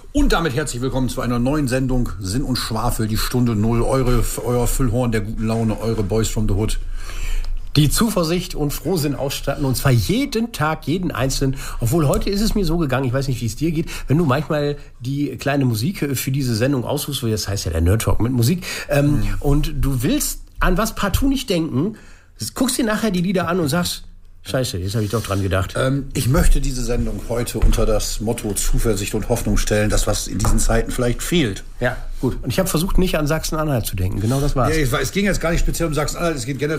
Und damit herzlich willkommen zu einer neuen Sendung Sinn und Schwafel, die Stunde Null, euer Füllhorn der guten Laune, eure Boys from the Hood. Die Zuversicht und Frohsinn ausstatten, und zwar jeden Tag, jeden Einzelnen. Obwohl, heute ist es mir so gegangen, ich weiß nicht, wie es dir geht, wenn du manchmal die kleine Musik für diese Sendung aussuchst, das heißt ja der Nerd Talk mit Musik, und du willst an was partout nicht denken, guckst dir nachher die Lieder an und sagst, Scheiße, jetzt habe ich doch dran gedacht. Ich möchte diese Sendung heute unter das Motto Zuversicht und Hoffnung stellen, das, was in diesen Zeiten vielleicht fehlt. Ja, gut. Und ich habe versucht, nicht an Sachsen-Anhalt zu denken. Genau das war's. Ja, es ging jetzt gar nicht speziell um Sachsen-Anhalt, es geht generell